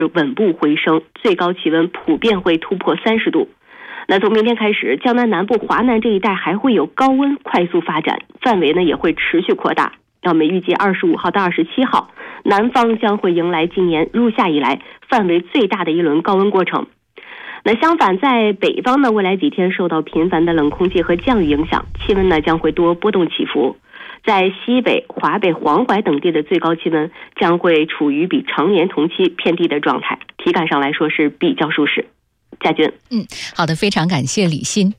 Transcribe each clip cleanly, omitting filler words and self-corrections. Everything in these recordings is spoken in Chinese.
稳步回升，最高气温普遍会突破30度。那从明天开始，江南南部、华南这一带还会有高温快速发展，范围呢也会持续扩大。那我们预计25号到27号，南方将会迎来今年入夏以来范围最大的一轮高温过程。那相反，在北方呢，未来几天受到频繁的冷空气和降雨影响，气温呢将会多波动起伏。在西北、华北、黄淮等地的最高气温将会处于比常年同期偏低的状态，体感上来说是比较舒适。佳君， 好的，非常感谢李欣。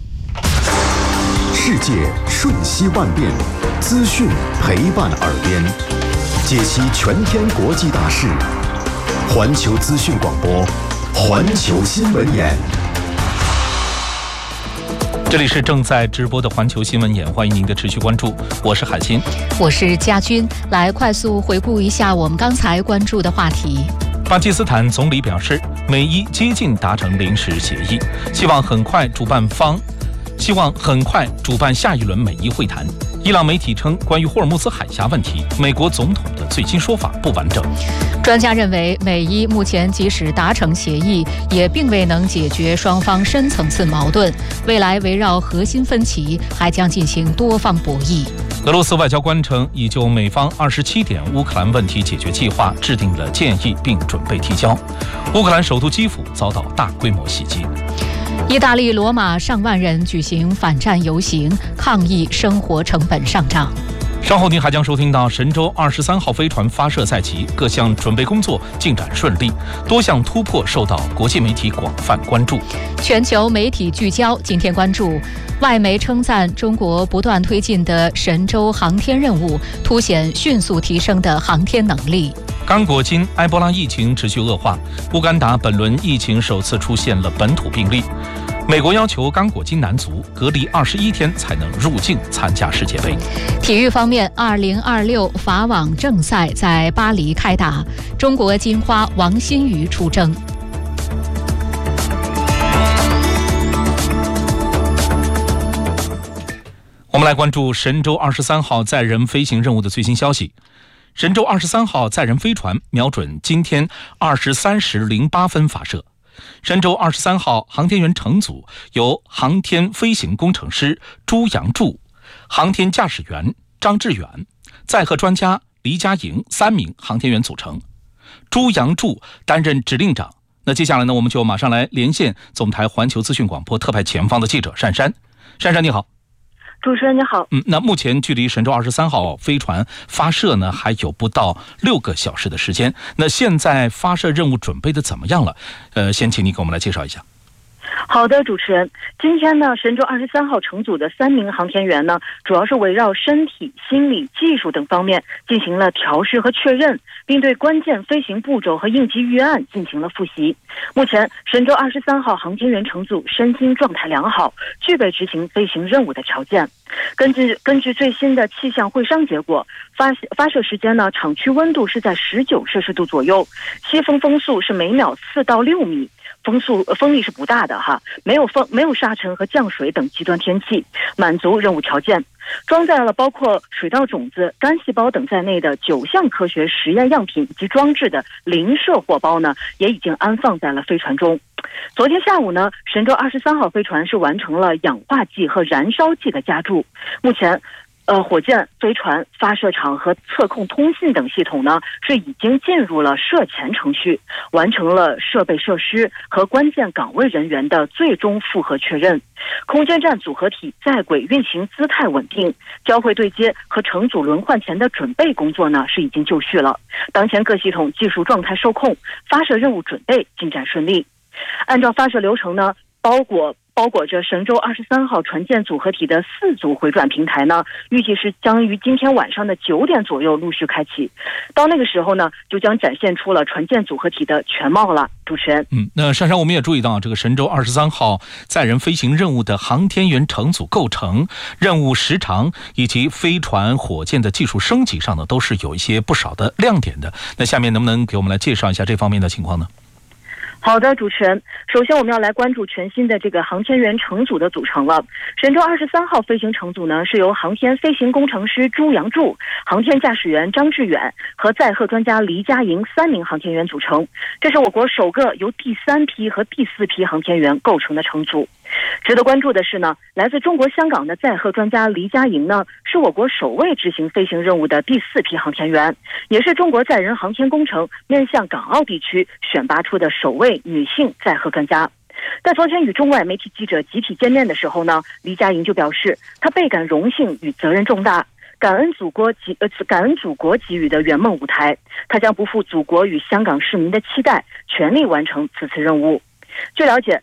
世界瞬息万变，资讯陪伴耳边，解析全天国际大事。环球资讯广播，环球新闻眼。 这里是正在直播的环球新闻眼，欢迎您的持续关注，我是海鑫， 我是佳君。来快速回顾一下我们刚才关注的话题。 巴基斯坦总理表示，美伊接近达成临时协议，希望很快主办下一轮美伊会谈。伊朗媒体称，关于霍尔木兹海峡问题，美国总统的最新说法不完整。 专家认为，美伊目前即使达成协议，也并未能解决双方深层次矛盾，未来围绕核心分歧还将进行多方博弈。 俄罗斯外交官称，已就美方27点乌克兰问题解决计划制定了建议，并准备提交。乌克兰首都基辅遭到大规模袭击。 意大利罗马上万人举行反战游行，抗议生活成本上涨。 稍后您还将收听到神舟23号飞船发射在即，各项准备工作进展顺利，多项突破受到国际媒体广泛关注。 全球媒体聚焦，今天关注外媒称赞中国不断推进的神舟航天任务，凸显迅速提升的航天能力。 刚果金埃博拉疫情持续恶化，乌干达本轮疫情首次出现了本土病例。美国要求刚果金男足隔离21天才能入境参加世界杯。 体育方面，2026法网正赛在巴黎开打，中国金花王欣瑜出征。 我们来关注神舟23号载人飞行任务的最新消息。神舟23号载人飞船瞄准今天23时08分发射。神舟23号航天员乘组由航天飞行工程师朱杨柱、航天驾驶员张志远、载荷专家黎佳莹3名航天员组成。朱杨柱担任指令长。那接下来呢，我们就马上来连线总台环球资讯广播特派前方的记者珊珊。珊珊你好。 主持人你好。 那目前距离神舟23号飞船发射呢还有不到6个小时的时间，那现在发射任务准备的怎么样了？先请你给我们来介绍一下。 好的，主持人，今天呢，神舟23号乘组的3名航天员呢，主要是围绕身体、心理、技术等方面进行了调试和确认，并对关键飞行步骤和应急预案进行了复习。目前，神舟23号航天员乘组身心状态良好，具备执行飞行任务的条件。根据最新的气象会商结果，发射时间呢，场区温度是在19摄氏度左右，西风风速是每秒4到6米。风力是不大的哈，没有沙尘和降水等极端天气，满足任务条件。装载了包括水稻种子、干细胞等在内的9项科学实验样品及装置的零射货包呢，也已经安放在了飞船中。昨天下午呢，神舟23号飞船是完成了氧化剂和燃烧剂的加注。目前火箭、飞船、发射场和测控通信等系统呢，是已经进入了射前程序，完成了设备设施和关键岗位人员的最终复核确认。空间站组合体在轨运行姿态稳定，交会对接和乘组轮换前的准备工作呢是已经就绪了。当前各系统技术状态受控，发射任务准备进展顺利。按照发射流程呢，包裹着神舟23号船舰组合体的4组回转平台呢，预计是将于今天晚上的9点左右陆续开启。到那个时候呢，就将展现出了船舰组合体的全貌了。主持人， 那珊珊，我们也注意到这个神舟23号载人飞行任务的航天员乘组构成、任务时长以及飞船、火箭的技术升级上呢，都是有一些不少的亮点的。那下面能不能给我们来介绍一下这方面的情况呢？ 好的，主持人，首先我们要来关注全新的这个航天员乘组的组成了。神舟23号飞行乘组呢，是由航天飞行工程师朱杨柱、航天驾驶员张志远和载荷专家黎佳莹3名航天员组成。这是我国首个由第3批和第4批航天员构成的乘组。值得关注的是呢，来自中国香港的载荷专家黎佳莹呢，是我国首位执行飞行任务的第4批航天员，也是中国载人航天工程面向港澳地区选拔出的首位女性载荷专家。在昨天与中外媒体记者集体见面的时候呢，黎佳莹就表示，她倍感荣幸与责任重大，感恩祖国给予的圆梦舞台，她将不负祖国与香港市民的期待，全力完成此次任务。据了解，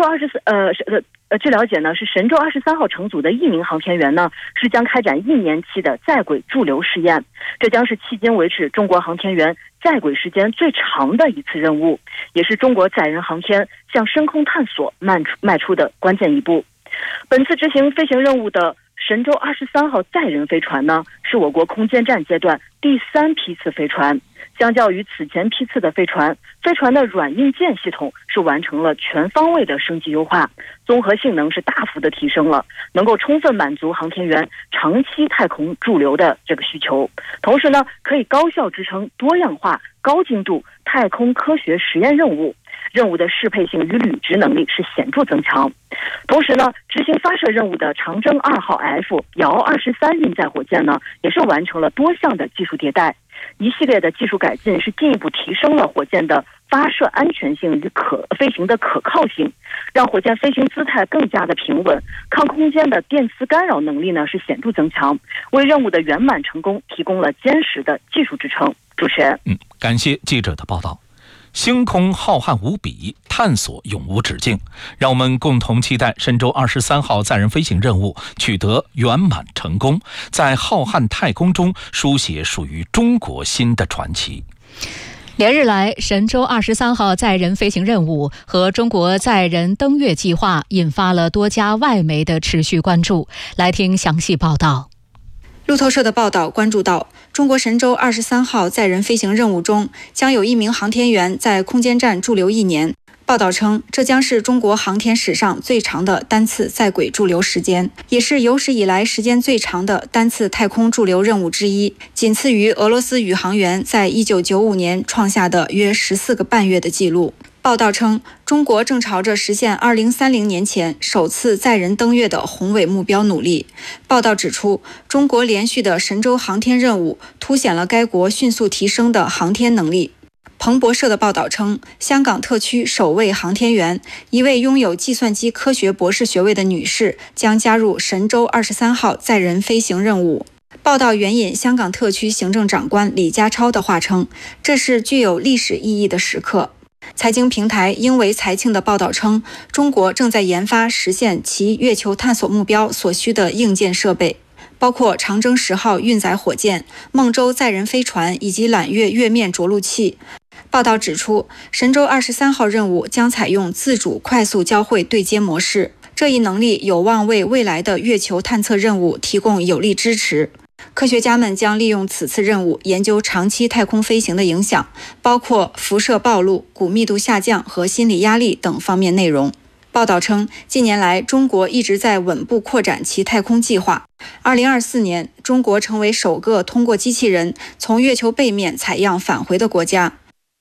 是神舟23号乘组的1名航天员呢，是将开展1年期的在轨驻留试验，这将是迄今为止中国航天员在轨时间最长的一次任务，也是中国载人航天向深空探索迈出的关键一步。本次执行飞行任务的神舟23号载人飞船呢，是我国空间站阶段第3批次飞船。相较于此前批次的飞船的软硬件系统是完成了全方位的升级优化，综合性能是大幅的提升了，能够充分满足航天员长期太空驻留的这个需求。同时呢，可以高效支撑多样化、高精度太空科学实验任务的适配性与履职能力是显著增强。同时呢，执行发射任务的长征2号 F 遥23运载火箭呢，也是完成了多项的技术迭代，一系列的技术改进是进一步提升了火箭的发射安全性与飞行的可靠性，让火箭飞行姿态更加的平稳，抗空间的电磁干扰能力呢是显著增强，为任务的圆满成功提供了坚实的技术支撑。主持人， 感谢记者的报道。星空浩瀚无比，探索永无止境，让我们共同期待神舟23号载人飞行任务取得圆满成功，在浩瀚太空中书写属于中国新的传奇。 连日来，神舟23号载人飞行任务和中国载人登月计划引发了多家外媒的持续关注。来听详细报道。 路透社的报道关注到，中国神舟23号载人飞行任务中将有1名航天员在空间站驻留1年。报道称，这将是中国航天史上最长的单次在轨驻留时间，也是有史以来时间最长的单次太空驻留任务之一，仅次于俄罗斯宇航员在1995年创下的约14个半月的记录。报道称，中国正朝着实现2030年前首次载人登月的宏伟目标努力。报道指出，中国连续的神舟航天任务凸显了该国迅速提升的航天能力。彭博社的报道称，香港特区首位航天员，一位拥有计算机科学博士学位的女士，将加入神舟23号载人飞行任务。报道援引香港特区行政长官李家超的话称，这是具有历史意义的时刻。财经平台英维财庆的报道称，中国正在研发实现其月球探索目标所需的硬件设备，包括长征10号运载火箭、梦舟载人飞船以及揽月月面着陆器。报道指出，神舟23号任务将采用自主快速交会对接模式，这一能力有望为未来的月球探测任务提供有力支持。科学家们将利用此次任务研究长期太空飞行的影响，包括辐射暴露、骨密度下降和心理压力等方面内容。报道称，近年来中国一直在稳步扩展其太空计划。2024年，中国成为首个通过机器人从月球背面采样返回的国家。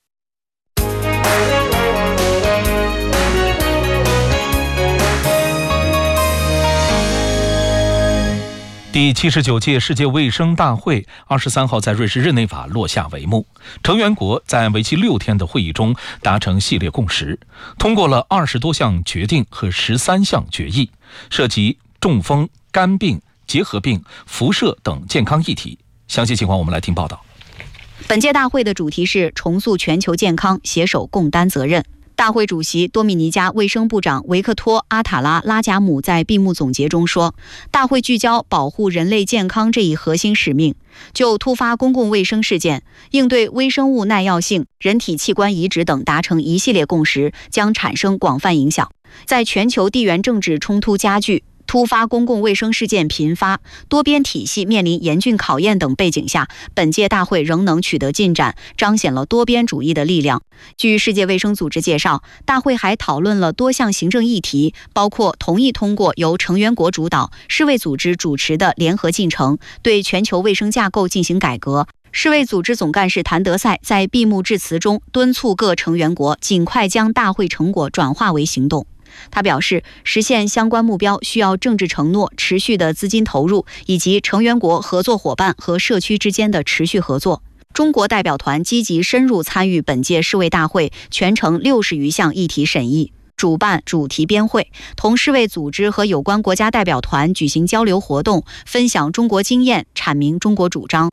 第79届世界卫生大会23号在瑞士日内瓦落下帷幕，成员国在为期6天的会议中达成系列共识，通过了20多项决定和13项决议，涉及中风、肝病、结核病、辐射等健康议题。详细情况我们来听报道。 本届大会的主题是重塑全球健康，携手共担责任。大会主席多米尼加卫生部长维克托·阿塔拉拉贾姆在闭幕总结中说，大会聚焦保护人类健康这一核心使命，就突发公共卫生事件、应对微生物耐药性、人体器官移植等达成一系列共识，将产生广泛影响。在全球地缘政治冲突加剧、 突发公共卫生事件频发，多边体系面临严峻考验等背景下，本届大会仍能取得进展，彰显了多边主义的力量。据世界卫生组织介绍，大会还讨论了多项行政议题，包括同意通过由成员国主导、世卫组织主持的联合进程，对全球卫生架构进行改革。世卫组织总干事谭德赛在闭幕致辞中敦促各成员国尽快将大会成果转化为行动。他表示，实现相关目标需要政治承诺、持续的资金投入，以及成员国、合作伙伴和社区之间的持续合作。中国代表团积极深入参与本届世卫大会全程60余项议题审议，主办主题编会，同世卫组织和有关国家代表团举行交流活动，分享中国经验，阐明中国主张。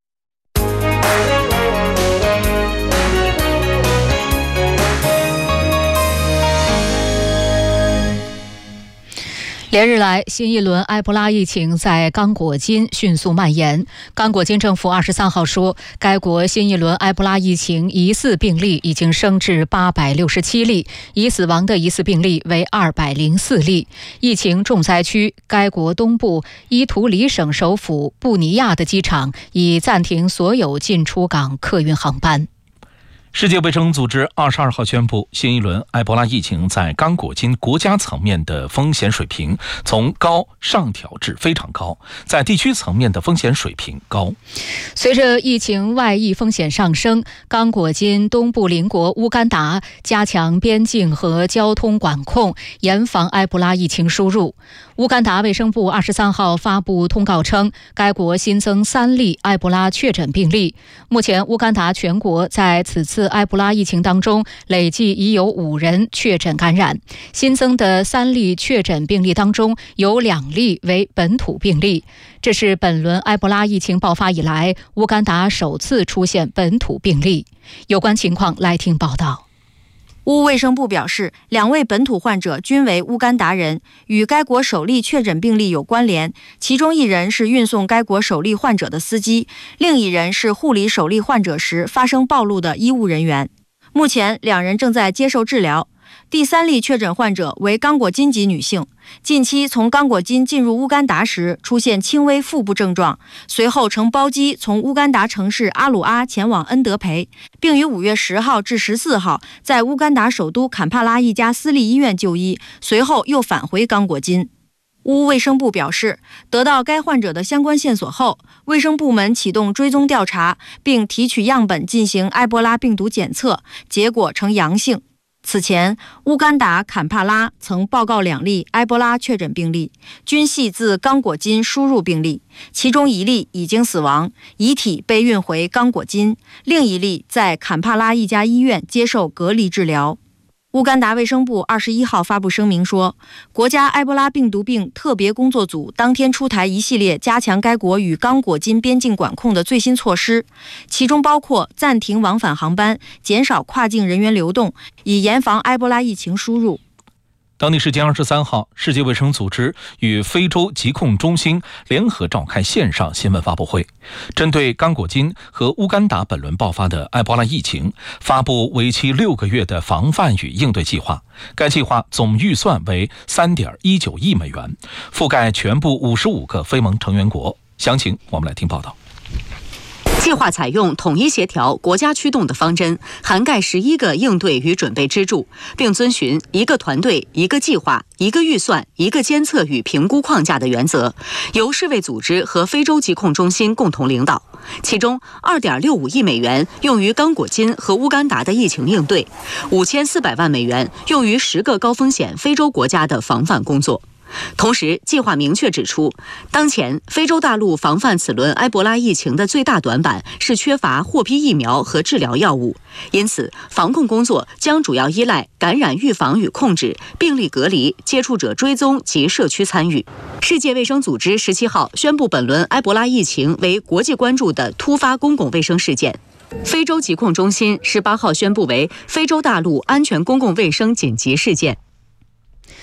连日来，新一轮埃博拉疫情在刚果金迅速蔓延。刚果金政府23号说，该国新一轮埃博拉疫情疑似病例已经升至867例，已死亡的疑似病例为204例。疫情重灾区该国东部伊图里省首府布尼亚的机场已暂停所有进出港客运航班。 世界卫生组织22号宣布，新一轮埃博拉疫情在刚果金国家层面的风险水平从高上调至非常高，在地区层面的风险水平高。 随着疫情外溢风险上升，刚果金东部邻国乌干达加强边境和交通管控，严防埃博拉疫情输入。乌干达卫生部23号发布通告称，该国新增3例埃博拉确诊病例。目前，乌干达全国在此次埃博拉疫情当中，累计已有5人确诊感染。新增的3例确诊病例当中，有2例为本土病例。这是本轮埃博拉疫情爆发以来，乌干达首次出现本土病例。有关情况，来听报道。 乌卫生部表示，2位本土患者均为乌干达人，与该国首例确诊病例有关联。其中1人是运送该国首例患者的司机，另1人是护理首例患者时发生暴露的医务人员。目前2人正在接受治疗。第3例确诊患者为刚果金籍女性，近期从刚果金进入乌干达时出现轻微腹部症状，随后乘包机从乌干达城市阿鲁阿前往恩德培，并于5月10号至14号在乌干达首都坎帕拉一家私立医院就医，随后又返回刚果金。乌卫生部表示，得到该患者的相关线索后，卫生部门启动追踪调查，并提取样本进行埃博拉病毒检测，结果呈阳性。此前，乌干达坎帕拉曾报告2例埃博拉确诊病例，均系自刚果金输入病例，其中1例已经死亡，遗体被运回刚果金，另1例在坎帕拉一家医院接受隔离治疗。乌干达卫生部21号发布声明说，国家埃博拉病毒病特别工作组当天出台一系列加强该国与刚果金边境管控的最新措施，其中包括暂停往返航班，减少跨境人员流动，以严防埃博拉疫情输入。 当地时间23号，世界卫生组织与非洲疾控中心联合召开线上新闻发布会，针对刚果金和乌干达本轮爆发的埃博拉疫情，发布为期6个月的防范与应对计划。该计划总预算为3.19亿美元，覆盖全部55个非盟成员国。详情我们来听报道。 计划采用统一协调、国家驱动的方针，涵盖11个应对与准备支柱，并遵循一个团队、一个计划、一个预算、一个监测与评估框架的原则，由世卫组织和非洲疾控中心共同领导。其中，2.65亿美元用于刚果金和乌干达的疫情应对，5400万美元用于10个高风险非洲国家的防范工作。同时，计划明确指出，当前非洲大陆防范此轮埃博拉疫情的最大短板是缺乏获批疫苗和治疗药物，因此防控工作将主要依赖感染预防与控制、病例隔离、接触者追踪及社区参与。世界卫生组织17号宣布本轮埃博拉疫情为国际关注的突发公共卫生事件。非洲疾控中心18号宣布为非洲大陆安全公共卫生紧急事件。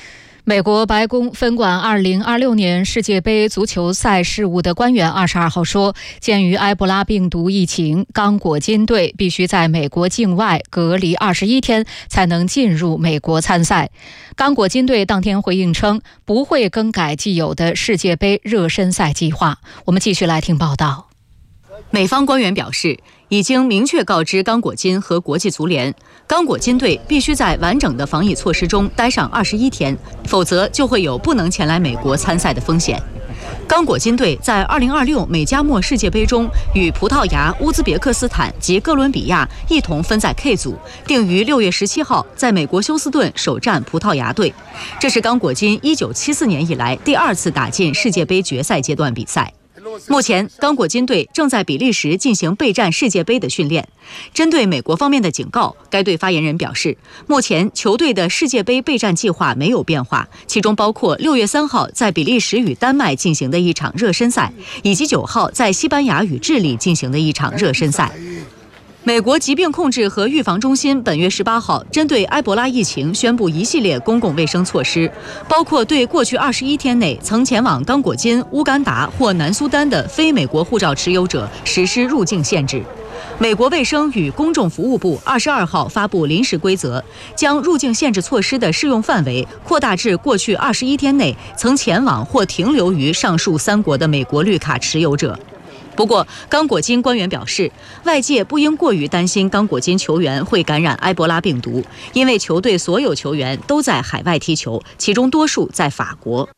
美国白宫分管2026年世界杯足球赛事务的官员22号说，鉴于埃博拉病毒疫情，刚果金队必须在美国境外隔离21天才能进入美国参赛。刚果金队当天回应称，不会更改既有的世界杯热身赛计划。我们继续来听报道。 美方官员表示，已经明确告知刚果金和国际足联，刚果金队必须在完整的防疫措施中待上21天，否则就会有不能前来美国参赛的风险。刚果金队在2026美加墨世界杯中与葡萄牙、乌兹别克斯坦及哥伦比亚一同分在 K 组，定于6月17号在美国休斯顿首战葡萄牙队。这是刚果金1974年以来第2次打进世界杯决赛阶段比赛。目前，刚果金队正在比利时进行备战世界杯的训练。针对美国方面的警告，该队发言人表示，目前球队的世界杯备战计划没有变化，其中包括6月3号在比利时与丹麦进行的一场热身赛，以及9号在西班牙与智利进行的一场热身赛。美国疾病控制和预防中心本月18号针对埃博拉疫情宣布一系列公共卫生措施，包括对过去21天内曾前往刚果金、乌干达或南苏丹的非美国护照持有者实施入境限制。美国卫生与公众服务部22号发布临时规则，将入境限制措施的适用范围扩大至过去21天内曾前往或停留于上述3国的美国绿卡持有者。不过，刚果金官员表示，外界不应过于担心刚果金球员会感染埃博拉病毒，因为球队所有球员都在海外踢球，其中多数在法国。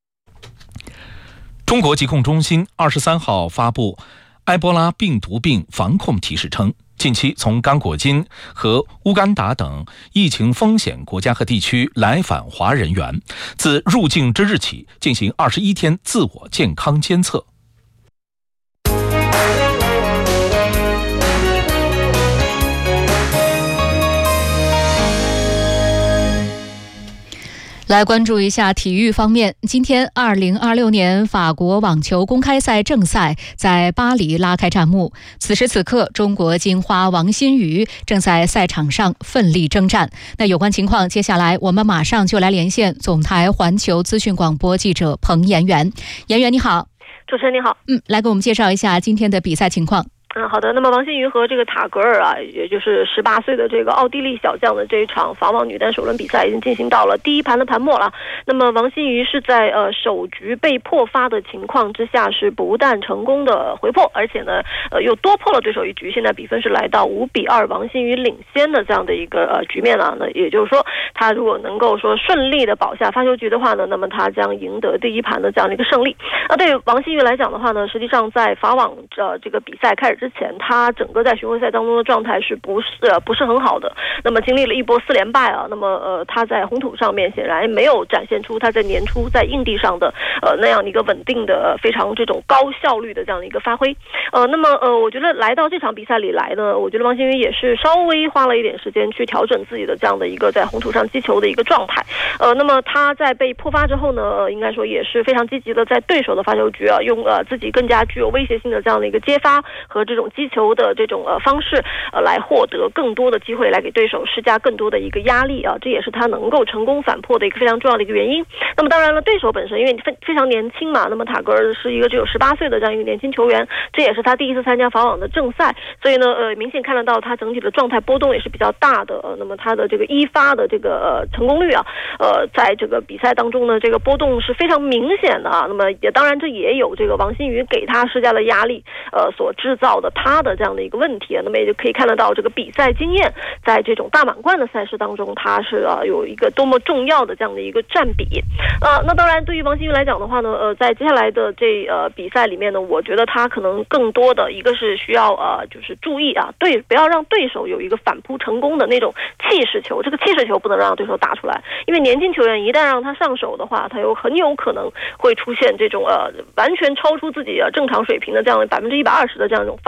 中国疾控中心23号发布埃博拉病毒病防控提示称，近期从刚果金和乌干达等疫情风险国家和地区来返华人员，自入境之日起进行21天自我健康监测。 来关注一下体育方面，今天2026年法国网球公开赛正赛在巴黎拉开战幕。此时此刻，中国金花王欣瑜正在赛场上奋力征战。那有关情况，接下来我们马上就来连线总台环球资讯广播记者彭延元。延元你好。 主持人你好。 来给我们介绍一下今天的比赛情况。 好的。那么王欣瑜和这个塔格尔啊，也就是18岁的这个奥地利小将的这一场法网女单首轮比赛已经进行到了第一盘的盘末了。那么王欣瑜是在首局被破发的情况之下，是不但成功的回破，而且呢又多破了对手一局，现在比分是来到5-2，王欣瑜领先的这样的一个局面了。那也就是说，他如果能够说顺利的保下发球局的话呢，那么他将赢得第一盘的这样的一个胜利。对于王欣瑜来讲的话呢，实际上在法网这个比赛开始之前，他整个在巡回赛当中的状态是不是很好的。那么经历了一波4连败啊，那么他在红土上面显然没有展现出他在年初在硬地上的那样的一个稳定的非常这种高效率的这样的一个发挥。那么我觉得来到这场比赛里来呢，我觉得王欣瑜也是稍微花了一点时间去调整自己的这样的一个在红土上击球的一个状态。那么他在被破发之后呢，应该说也是非常积极的在对手的发球局啊，用自己更加具有威胁性的这样的一个接发和这种击球的这种方式来获得更多的机会，来给对手施加更多的一个压力啊，这也是他能够成功反破的一个非常重要的一个原因。那么当然了，对手本身因为非常年轻嘛，那么塔格尔是一个只有18岁的这样一个年轻球员，这也是他第一次参加法网的正赛，所以呢明显看得到他整体的状态波动也是比较大的。那么他的这个一发的这个成功率啊，在这个比赛当中呢，这个波动是非常明显的啊。那么也当然这也有这个王欣瑜给他施加的压力所制造的他的这样的一个问题。那么也就可以看得到这个比赛经验在这种大满贯的赛事当中，他是有一个多么重要的这样的一个占比。那当然对于王欣瑜来讲的话呢，在接下来的比赛里面呢，我觉得他可能更多的一个是需要就是注意啊，不要让对手有一个反扑成功的那种气势球，这个气势球不能让对手打出来，因为年轻球员一旦让他上手的话，他很有可能会出现这种完全超出自己正常水平的这样120%的这样一种发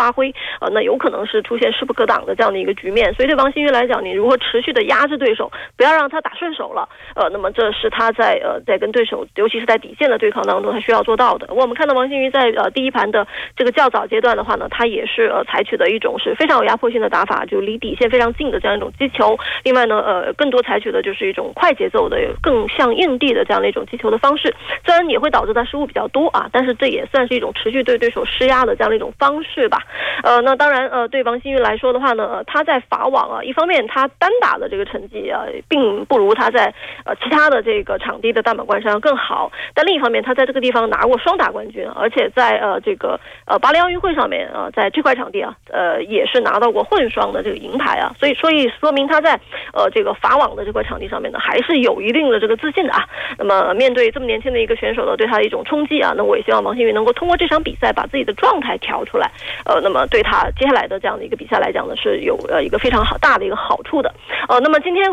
发挥，那有可能是出现势不可挡的这样的一个局面。所以对王馨予来讲，你如何持续的压制对手，不要让他打顺手了，那么这是他在跟对手，尤其是在底线的对抗当中，他需要做到的。我们看到王馨予在第一盘的这个较早阶段的话呢，他也是采取的一种是非常有压迫性的打法，就离底线非常近的这样一种击球。另外呢，更多采取的就是一种快节奏的、更像硬地的这样的一种击球的方式。虽然也会导致他失误比较多啊，但是这也算是一种持续对对手施压的这样的一种方式吧。那当然对王馨予来说的话呢，他在法网一方面他单打的这个成绩并不如他在其他的这个场地的大满贯上更好，但另一方面他在这个地方拿过双打冠军，而且在这个巴黎奥运会上面在这块场地也是拿到过混双的这个银牌所以说明他在这个法网的这块场地上面呢还是有一定的这个自信的那么面对这么年轻的一个选手呢，对他的一种冲击那我也希望王馨予能够通过这场比赛把自己的状态调出来，那么对他接下来的这样的一个比赛来讲呢，是有一个非常大的一个好处的。那么今天